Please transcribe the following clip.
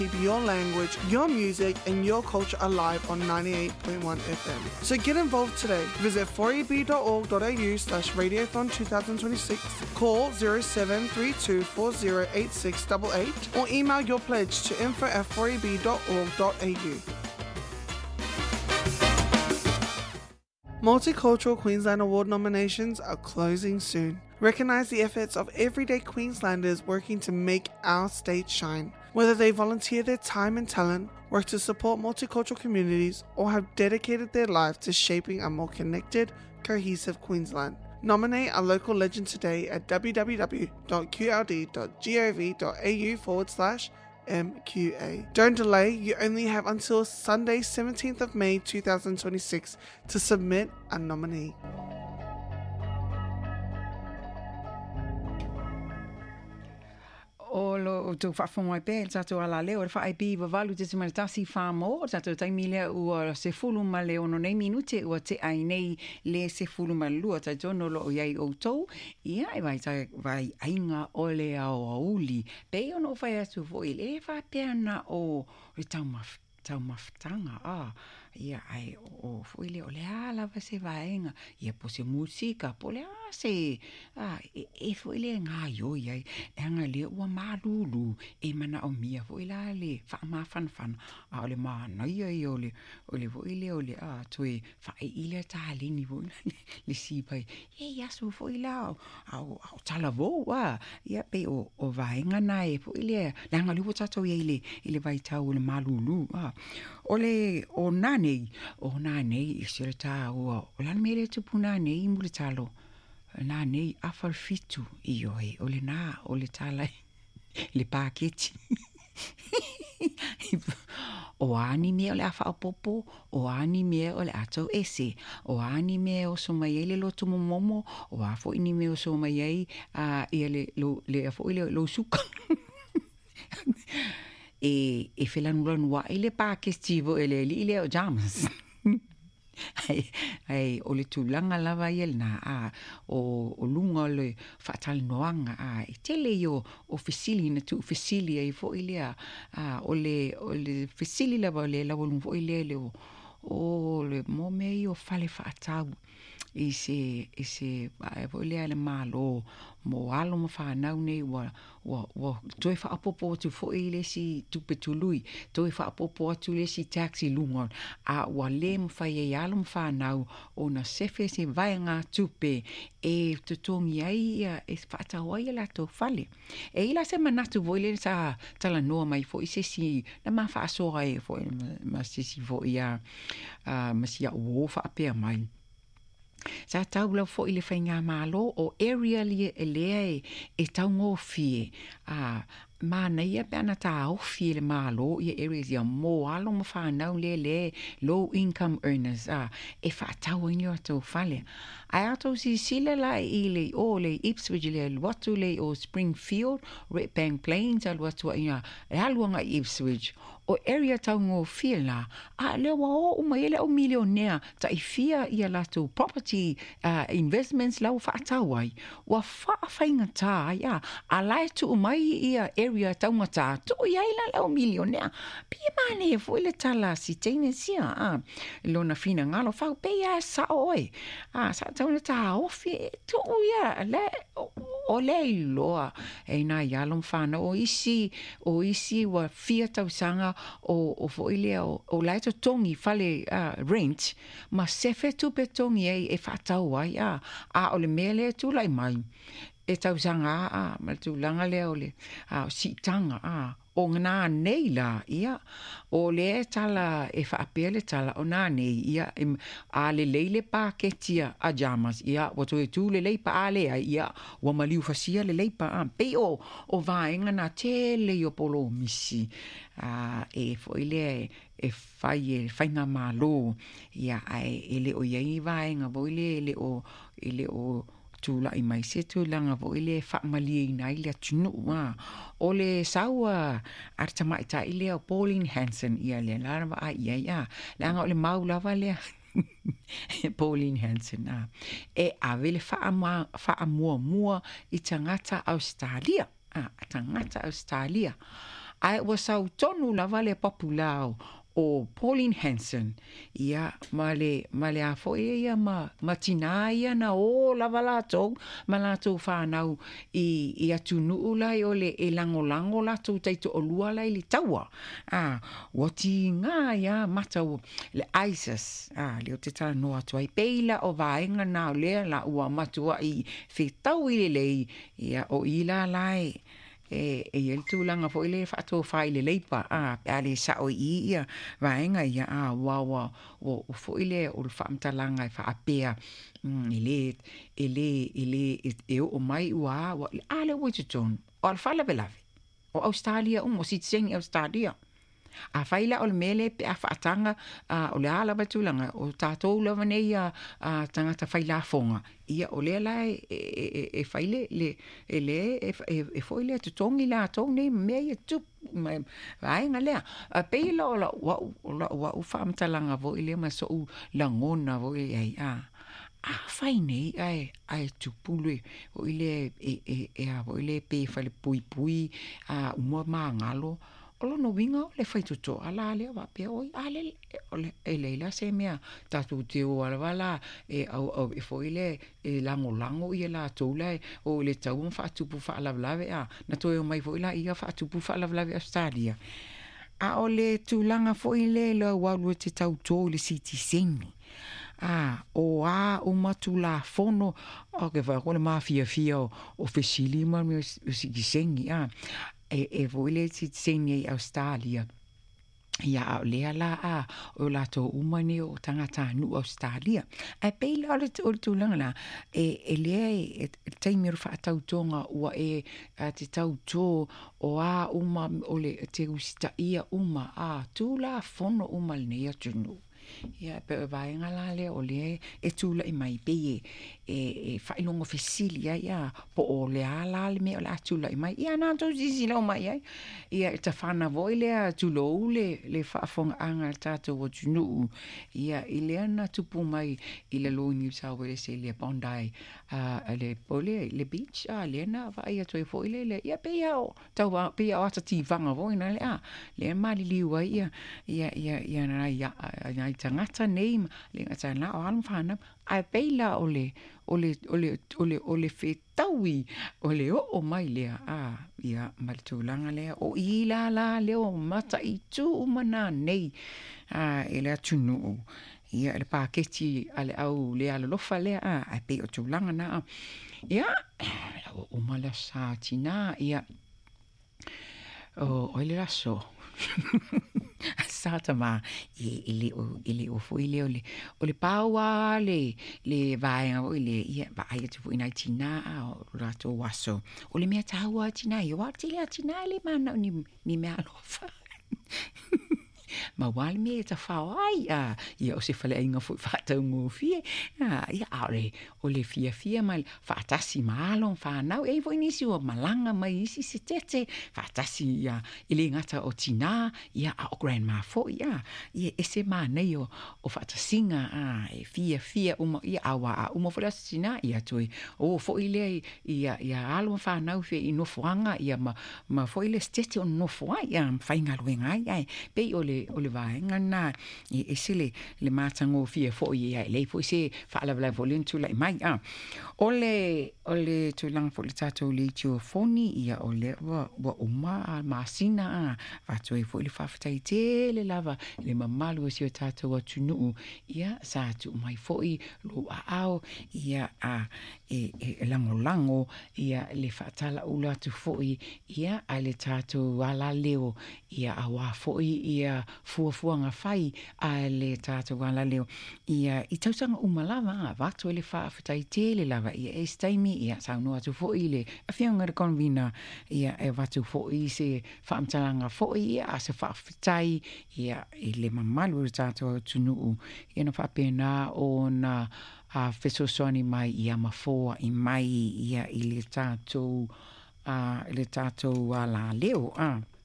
Keep your language, your music, and your culture alive on 98.1 FM. So get involved today. Visit 4eb.org.au/radiothon 2026, call 0732408688, or email your pledge to info@4eb.org.au. Multicultural Queensland Award nominations are closing soon. Recognise the efforts of everyday Queenslanders working to make our state shine. Whether they volunteer their time and talent, work to support multicultural communities, or have dedicated their life to shaping a more connected, cohesive Queensland. Nominate a local legend today at www.qld.gov.au/MQA. Don't delay, you only have until Sunday 17th of May 2026 to submit a nominee. O lo tu whaafonga i pēl, tātou ala leo, re whaai pīwa walu te simaratasi whāmo, tātou taimi lea ua se fulu ma leo no nei minute, ua te ai nei le se fulu ma lua, tātou no lo o iai o tau, ia e vai ainga o le au auli, pe ono whai atu voi, le whapeana o re tau maftanga, ia ai o foi le o le ala va se vaenga ia po se musika po le se e foi le nga yo ia nga le o malulu e mana o mia foi la le fa ma fan a le ma na ia o le foi le o le toi fa i le tali ni voi le si pai ia so foi la au tala vo ia pe o vaenga na e foi le nga le tato ia ile vai tau le malulu o le o nane i sere tā ua o lan mele tupu nane i mule talo nane afar fitu i oe o le nā o le tala le pāketi o ani mea o le afa o popo o ani mea o le atau ese o ani mea o so mai le lotu momo o afo ini mea o so mai ia le afo ile lo suka e whelanuranu wa ele Pakestivo ele ile o jamas. ai o le tulanga lava iel na o lunga le fatal noanga e tele yo o fisili na tu fisili ai fo ile o le fisili lava le la volum fo ile le o le mome o fale fatau i se fo ile le malo mo alo mo fa na nei wa toi fa apopo tu fo ile si tu petului toi fa apopo tu le si taxi lungon wa le mo fa ye alo mo fa na o na sefe se vai nga tupe e tu tongi ai e fa ta wa la to fale e ila se manatu voile sa tala no mai fo ise si na ma fa so ai fo ma si fo ia ma si o fa pe mai sa taula fo ile whainga malo o area lia e tau ngō fie mana ia peana tā ofi le malo ia areas ia mo alo mo whanau le low income earners e whaatau ini o tau whale ai ato si sila la i le o le Ipswich le watu le o Springfield Redbank Plains al watu ia e aluanga Ipswich o area tau ngō fie la le wa o mai le o millionaire ta i fia ia lato property investments lau whaatau ai wa whainga tā ia a lai tu mai ia area taungata tu ia ila o millionaire pia mane foi le tala si tene sia lona fina ngalo fa pe ia sa oi sa tauna ta ofi tu ia le o le loa e na ia lom fana o isi wa fia tausanga o foi le o laito tongi fale rent ma sefe tu pe tongi e fatau ai o le mele tu lai mai e tausanga ma tu langa le ole si tanga o ngana nei la ia o le tala e whaapea le tala o nā nei ia a le leile paketia a jamas ia wato e tu le leipa a lea ia wa maliu fasia le leipa pe o vaenga na tele o polo misi e foile e whainga malo ia ele o iei vaenga voile ele o tula i mai se tu langa vo ile fa mali na ile tunu o le saua arta mai ta ile o Pauline Hanson ia le larva ia langa o le mau lava le Pauline Hanson e avele fa mua i tangata Australia Ai ua sau tonu lava le populao o Pauline Hanson. Ia, ma le a fo ia ma tina ia na o lava lātou, ma lātou whānau i atunu lai o le e lango lātou taito o lua lai le taua. Wati ngā ia matau le ISIS, leo te tā noa tuai peila o vaenga nā lea la ua matua i whetau i le lei, ia o ila lai, el tūlanga fo ile whātua whai le leipa, ale sa o ia, vaenga ia, wawa, o fo ile o le whaamtalanga i whaapea, ele o mai ua, ale Wellington, o al whalawelawe, o Australia, mo sitsengi Australia. A whaila o le mele pe a whaatanga o le ala batulanga o tātou lawa nei tangata whaila fonga. Ia o le ala e whaile e whoile tutongi la tau nei mea ia tup vaenga lea. Peila o la wa whaamtalanga vo ile ma so u langona vo ile ai whai nei ai tupule o ile vo ile pe whale pui umua maa ngalo. Olo no winga le fai tuto ala le wa pe oi ale e leila se mea tatu te o ala wala au foile lango i la tola o le tau fa tupu fa la lave na to o mai foila ia fa tupu fa la lave Australia o le tulanga foile le wa lu te tau to le citizen o matula fono o ke va ko le mafia o fesili ma me sigisengi e voile titsengi Australia. Ia o lea la o la to umani o tangata nu Australia. E peila o le tūlanga la, e lea e taimiru whaatautonga ua te tautō o uma o le te usita ia uma tūla fono uma le nei atunu. Ia pe vaenga la le o le e tula I mai pe e whailongo fesili ia po o le ala le me o le tula I mai ia na to zizi lo mai ia ta fana voi le tulo le whaafonga anga tato o tunu ia ile na tupu mai I le lo New South Wales le Bondi le pole le beach le na vai a toi foi le ia pe ia tau pe ia ata ti vanga voi na le mali liwa ia na tangata nei le ngata na o anu whana ai peila ole fetaui ole o mai lea ia maritulanga lea o ila la leo mata I tu mana nei ele atunu ia le paketi ale au le ala lofa lea ai pe o tulanga na ia o mala sa tina ia o ele raso satama ele o foi le paua le vai o le ia vai tu foi na tina o rato waso o le mea taua tina yo atilia tina le mana ni me alofa ma wale me ta fai ia o se fale inga foi fata ngo fie ia o le fia mal fatasi malon fa nau e voi nisi o malanga mai isi se tete fatasi ia ile ngata o tina ia o grandma fo ia ese mana yo o fatasinga e fia uma ia awa uma fo tina ia toi o fo ile ia alo fa nau fe I no fuanga ia ma fo ile stete o no fuanga ia fainga luenga ia pe o le vaenga na e sile le matango fia fo ia le fo se fa la volentu la mai ole tu lang fo le tato le tio foni ia ole wa uma masina va tu e fo le fa ftai te le lava le mamalu si tato wa tunu ia sa tu mai fo I lo ao ia e lango ia le fatala ula tu fo ia ale tato wala leo ia awa fo ia fuanga fai ale tato wala leo ia I tausanga umalava va tu le fa ftai te le lava ia e staimi ia sa no atu fo ile a fianga de convina ia e va tu fo se fa amtalanga fo ia se fa ftai ia le mamalu tato tunu ia no fa pena ona a fesosoni mai ia mafoa I mai ia ile tato wala leo